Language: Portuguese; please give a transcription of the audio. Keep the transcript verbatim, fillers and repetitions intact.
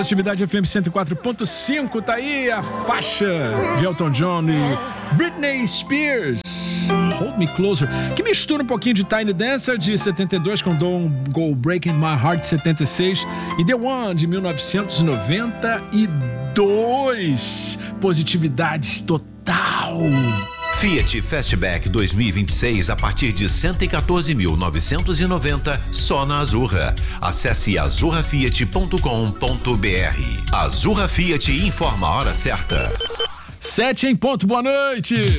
Positividade F M cento e quatro ponto cinco, tá aí a faixa de Elton John e Britney Spears, Hold Me Closer, que mistura um pouquinho de Tiny Dancer de setenta e dois com Don't Go Breaking My Heart de setenta e seis e The One de mil novecentos e noventa e dois. Positividade total. Fiat Fastback dois mil e vinte e seis a partir de cento e quatorze mil novecentos e noventa só na Azurra. Acesse azurra fiat ponto com ponto br. Azurra Fiat informa a hora certa. Sete em ponto, boa noite.